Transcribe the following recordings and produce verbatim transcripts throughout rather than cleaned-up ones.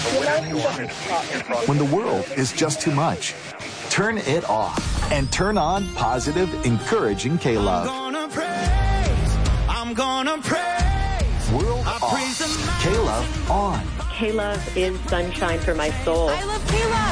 When the world is just too much, turn it off and turn on positive, encouraging K-Love. I'm gonna praise, I'm gonna praise. World off, K-Love on. K-Love is sunshine for my soul. I love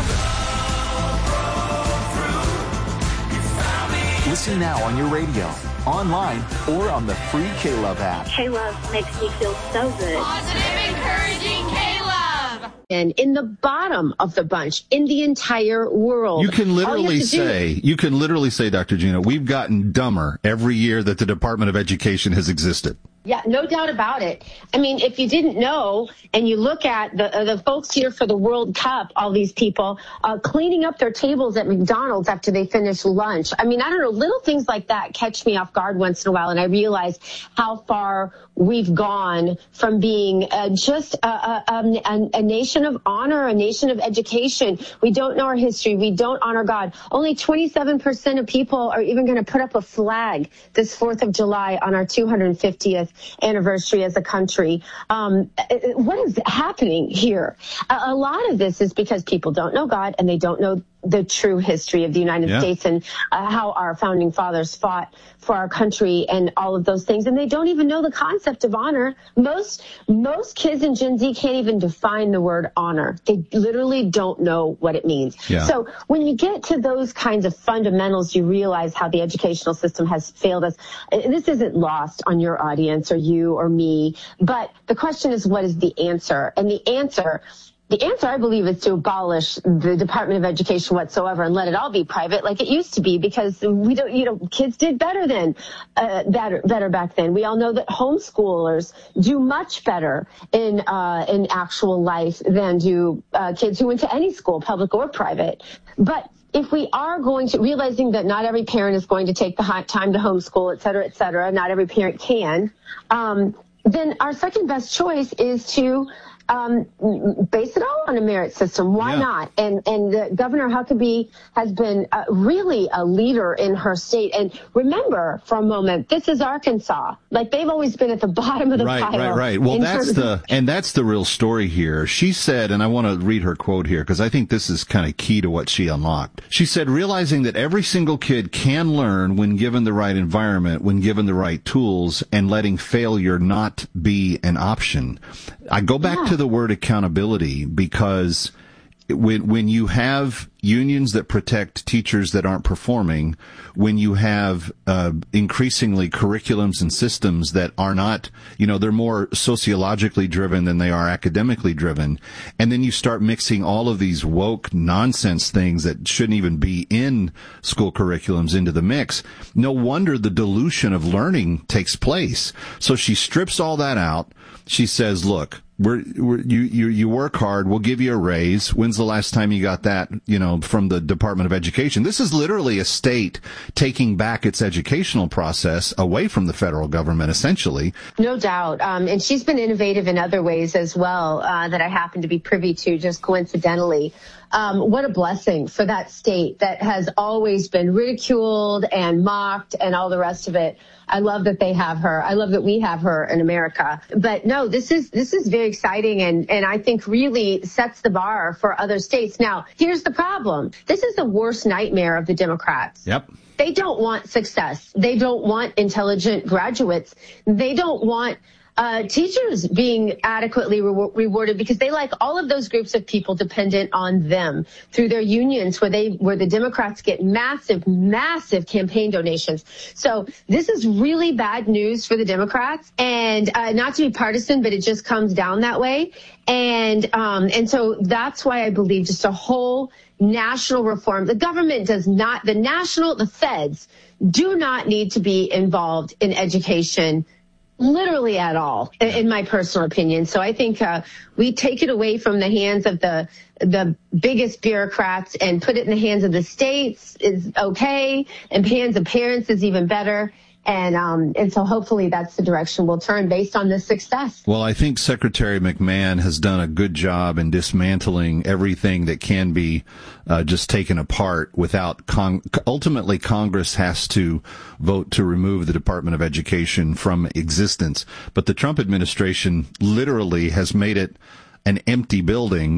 K-Love. Listen now on your radio, online, or on the free K-Love app. K-Love makes me feel so good. Positive, encouraging K-Love. And in the bottom of the bunch, in the entire world. You can literally you say, you can literally say, Doctor Gina, we've gotten dumber every year that the Department of Education has existed. Yeah, no doubt about it. I mean, if you didn't know, and you look at the uh, the folks here for the World Cup, all these people uh, cleaning up their tables at McDonald's after they finish lunch. I mean, I don't know, little things like that catch me off guard once in a while, and I realize how far we've gone from being uh, just a, a, a, a nation of honor, a nation of education. We don't know our history. We don't honor God. Only twenty-seven percent of people are even going to put up a flag this fourth of July on our two hundred fiftieth anniversary as a country. Um, what is happening here? A, a lot of this is because people don't know God and they don't know the true history of the United yeah. States and uh, how our founding fathers fought for our country and all of those things. And they don't even know the concept of honor. Most, most kids in Gen Z can't even define the word honor. They literally don't know what it means. Yeah. So when you get to those kinds of fundamentals, you realize how the educational system has failed us. And this isn't lost on your audience or you or me, but the question is, what is the answer? And the answer The answer, I believe, is to abolish the Department of Education whatsoever and let it all be private like it used to be, because we don't, you know, kids did better then, uh, better, better back then. We all know that homeschoolers do much better in, uh, in actual life than do, uh, kids who went to any school, public or private. But if we are going to, realizing that not every parent is going to take the time to homeschool, et cetera, et cetera, not every parent can, um, then our second best choice is to Um, base it all on a merit system. Why yeah. not? And and uh, Governor Huckabee has been uh, really a leader in her state. And remember, for a moment, this is Arkansas. Like, they've always been at the bottom of the right, pile. Right, right, right. Well, that's the and that's the real story here. She said, and I want to read her quote here because I think this is kind of key to what she unlocked. She said, realizing that every single kid can learn when given the right environment, when given the right tools, and letting failure not be an option. I go back yeah. to the word accountability, because when when you have unions that protect teachers that aren't performing, when you have uh, increasingly curriculums and systems that are not, you know, they're more sociologically driven than they are academically driven, and then you start mixing all of these woke nonsense things that shouldn't even be in school curriculums into the mix, no wonder the dilution of learning takes place. So she strips all that out. She says, look, we're, we're, you, you, you work hard. We'll give you a raise. When's the last time you got that, you know, from the Department of Education? This is literally a state taking back its educational process away from the federal government, essentially. No doubt. Um, and she's been innovative in other ways as well, uh, that I happen to be privy to just coincidentally. Um, what a blessing for that state that has always been ridiculed and mocked and all the rest of it. I love that they have her. I love that we have her in America. But no, this is this is very exciting, and, and I think really sets the bar for other states. Now, here's the problem. This is the worst nightmare of the Democrats. Yep. They don't want success. They don't want intelligent graduates. They don't want Uh, teachers being adequately re- rewarded, because they like all of those groups of people dependent on them through their unions, where they where the Democrats get massive, massive campaign donations. So this is really bad news for the Democrats, and uh, not to be partisan, but it just comes down that way. And um, and so that's why I believe just a whole national reform. The government does not, the national, the feds do not need to be involved in education literally at all, in my personal opinion. So I think uh, we take it away from the hands of the the biggest bureaucrats and put it in the hands of the states is okay, and hands of parents is even better. And um, and so hopefully that's the direction we'll turn based on this success. Well, I think Secretary McMahon has done a good job in dismantling everything that can be uh, just taken apart without con- ultimately Congress has to vote to remove the Department of Education from existence. But the Trump administration literally has made it an empty building